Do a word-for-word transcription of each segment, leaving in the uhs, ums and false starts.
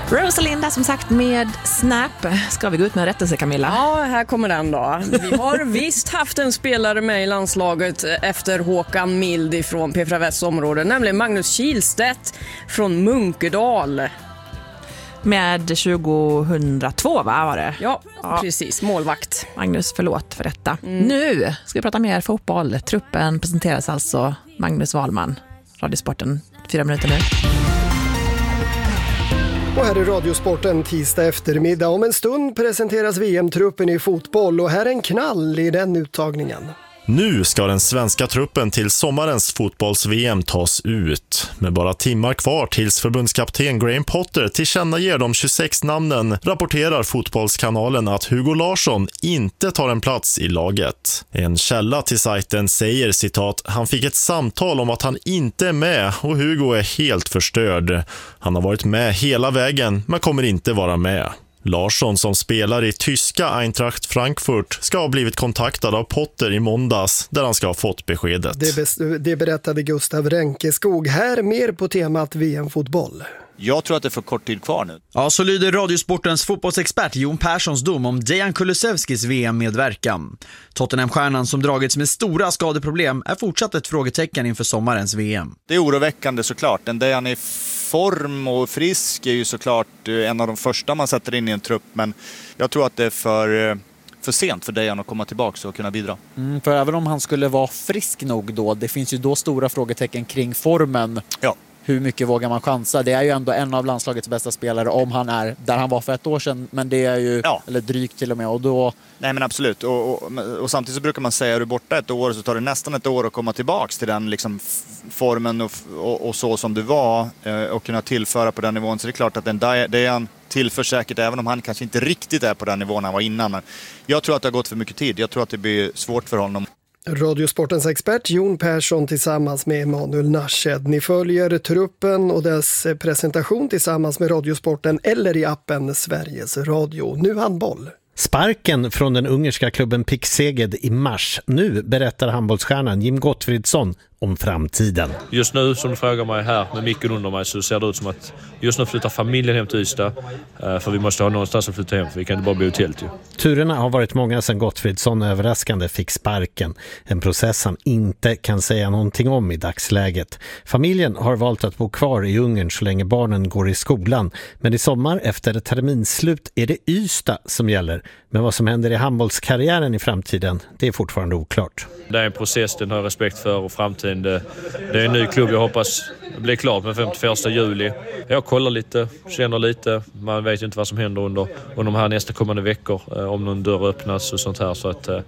Rosalinda som sagt med Snap. Ska vi gå ut med en rättelse, Camilla? Ja, här kommer den då. Vi har visst haft en spelare med i landslaget efter Håkan Mild från Petra Västs område, nämligen Magnus Kihlstedt från Munkedal. Med tjugohundratvå, va, var det? Ja, ja, precis. Målvakt. Magnus, förlåt för detta. Mm. Nu ska vi prata mer fotboll. Truppen presenteras alltså Magnus Wahlman. Radiosporten, fyra minuter nu. Och här är Radiosporten tisdag eftermiddag. Om en stund presenteras V M-truppen i fotboll och här är en knall i den uttagningen. Nu ska den svenska truppen till sommarens fotbolls-V M tas ut. Med bara timmar kvar tills förbundskapten Graham Potter tillkännager de tjugosex namnen rapporterar fotbollskanalen att Hugo Larsson inte tar en plats i laget. En källa till sajten säger citat: han fick ett samtal om att han inte är med och Hugo är helt förstörd. Han har varit med hela vägen men kommer inte vara med. Larsson, som spelar i tyska Eintracht Frankfurt, ska ha blivit kontaktad av Potter i måndags där han ska ha fått beskedet. Det, bes- det berättade Gustav Ränkeskog. Här mer på temat V M-fotboll. Jag tror att det är för kort tid kvar nu. Ja, så lyder Radiosportens fotbollsexpert Jon Perssons dom om Dejan Kulusevskis V M-medverkan. Tottenham-stjärnan som dragits med stora skadeproblem är fortsatt ett frågetecken inför sommarens V M. Det är oroväckande såklart. Den Dejan är form och frisk är ju såklart en av de första man sätter in i en trupp. Men jag tror att det är för, för sent för Dejan att komma tillbaka och kunna bidra. Mm, för även om han skulle vara frisk nog då, det finns ju då stora frågetecken kring formen. Ja. Hur mycket vågar man chansa? Det är ju ändå en av landslagets bästa spelare om han är där han var för ett år sedan. Men det är ju, ja. eller drygt till och med. Och då... Nej men absolut. Och, och, och samtidigt så brukar man säga att du är borta ett år så tar det nästan ett år att komma tillbaka till den liksom, formen och, och, och så som du var. Och kunna tillföra på den nivån. Så det är klart att den Dejan tillför säkert även om han kanske inte riktigt är på den nivån han var innan. Men jag tror att det har gått för mycket tid. Jag tror att det blir svårt för honom. Radiosportens expert Jon Persson tillsammans med Emanuel Narshed. Ni följer truppen och dess presentation tillsammans med Radiosporten eller i appen Sveriges Radio. Nu handboll. Sparken från den ungerska klubben Pick Szeged i mars. Nu berättar handbollsstjärnan Jim Gottfridsson om framtiden. Just nu, som du frågar mig här med micken under mig, så ser det ut som att just nu flyttar familjen hem till Ystad. För vi måste ha någonstans att flytta hem, för vi kan inte bara bo i tält ju. Turerna har varit många sedan Gottfridsson överraskande fick sparken. En process han inte kan säga någonting om i dagsläget. Familjen har valt att bo kvar i Ungern så länge barnen går i skolan. Men i sommar efter ett terminslut är det Ystad som gäller. Men vad som händer i handbollskarriären i framtiden, det är fortfarande oklart. Det är en process, den har jag respekt för, och framtiden, det, det är en ny klubb. Jag hoppas bli klart med femtioförsta juli. Jag kollar lite, känner lite. Man vet ju inte vad som händer under, under de här nästa kommande veckor. Om någon dörr öppnas och sånt här. Så att, äh,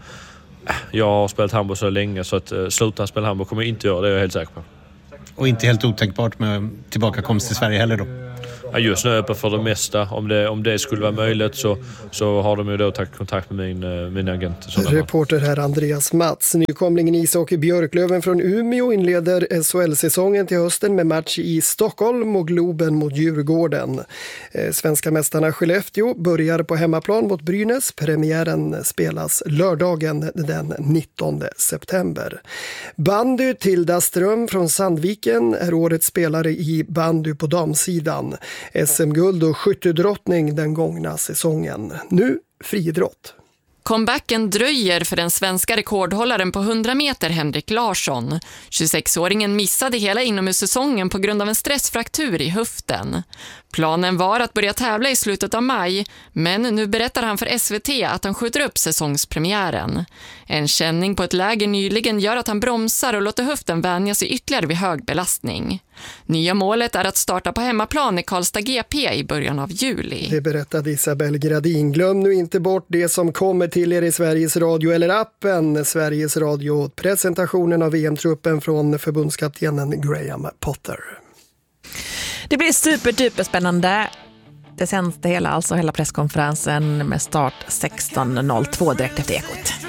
jag har spelat handboll så länge, så att äh, sluta spela handboll kommer jag inte göra, det är jag helt säker på. Och inte helt otänkbart med tillbakakomst till Sverige heller då? Ja, just nu är jag öppen för det mesta. Om det, om det skulle vara möjligt så, så har de ju då tagit kontakt med min, min agent. Reporter här Andreas Mats. Nykomlingen ishockey Björklöven från Umeå inleder S H L-säsongen till hösten med match i Stockholm och Globen mot Djurgården. Svenska mästarna Skellefteå börjar på hemmaplan mot Brynäs. Premiären spelas lördagen den nittonde september. Bandy Tilda Ström från Sandviken är årets spelare i bandy på damsidan. S M-guld och skyttedrottning den gångna säsongen. Nu friidrott. Comebacken dröjer för den svenska rekordhållaren på hundra meter Henrik Larsson. tjugosexåringen missade hela inomhussäsongen på grund av en stressfraktur i höften. Planen var att börja tävla i slutet av maj, men nu berättar han för S V T att han skjuter upp säsongspremiären. En känning på ett läger nyligen gör att han bromsar och låter höften vänja sig ytterligare vid hög belastning. Nya målet är att starta på hemmaplan i Karlstad G P i början av juli. Det berättade Isabel Gradin. Glöm nu inte bort det som kommer till er i Sveriges Radio eller appen Sveriges Radio. Presentationen av V M-truppen från förbundskaptenen Graham Potter. Det blir superduper spännande. Det sänds det hela, alltså hela presskonferensen med start sexton noll två direkt efter Ekot.